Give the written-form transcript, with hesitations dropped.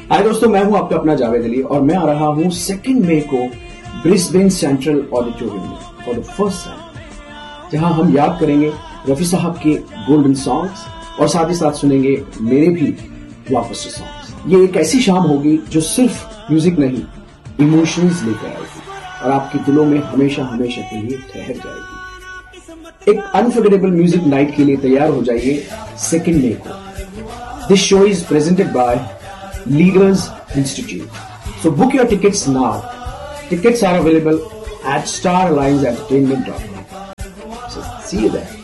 हाय दोस्तों, मैं हूं आपका अपना जावेद अली और मैं आ रहा हूं 2 मई को ब्रिस्बेन सेंट्रल ऑडिटोरियम में फॉर द फर्स्ट टाइम, जहां हम याद करेंगे रफी साहब के गोल्डन सॉन्ग्स और साथ ही साथ सुनेंगे मेरे भी ब्लॉकबस्टर सॉन्ग्स। ये एक ऐसी शाम होगी जो सिर्फ म्यूजिक नहीं, इमोशंस लेकर आएगी और आपके दिलों में हमेशा हमेशा के लिए ठहर जाएगी। एक अनफॉरगेटेबल म्यूजिक नाइट के लिए तैयार हो जाइए 2 मई को। This show is presented by Leaders Institute. So book your tickets now. Tickets are available at starallianceEntertainment.com. So see you there.